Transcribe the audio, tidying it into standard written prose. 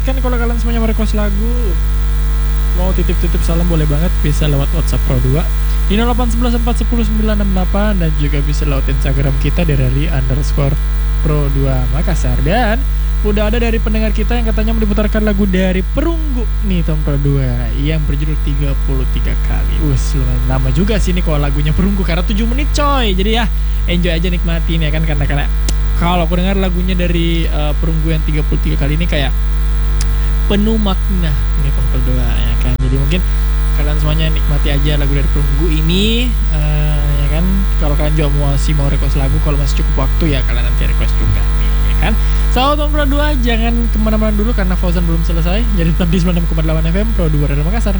Kan kalau kalian semuanya mau request lagu, mau titip-titip salam boleh banget, bisa lewat WhatsApp Pro 2 di 0811410968 dan juga bisa lewat Instagram kita dari _Pro 2 Makassar. Dan udah ada dari pendengar kita yang katanya mau diputarkan lagu dari Perunggu nih Tom Pro 2 yang berjudul 33 kali. Lumayan lama juga sih nih kalau lagunya Perunggu karena 7 menit coy. Jadi ya enjoy aja, nikmatin ya kan, karena kalau aku dengar lagunya dari Perunggu yang 33 kali ini kayak penuh makna nih Tom Pro 2 ya kan. Jadi mungkin kalian semuanya nikmati aja lagu dari Perunggu ini ya kan. Kalau kalian juga masih mau request lagu, kalau masih cukup waktu ya kalian nanti request juga nih ya kan. So Tom Pro 2 jangan kemana-mana dulu karena Fauzan belum selesai. Jadi tetap di 96,8 FM Pro 2 Radio Makassar.